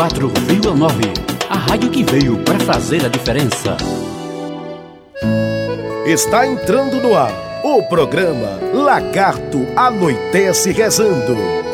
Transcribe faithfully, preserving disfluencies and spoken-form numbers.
quatro vírgula nove. A rádio que veio para fazer a diferença. Está entrando no ar o programa Lagarto Anoitece Rezando.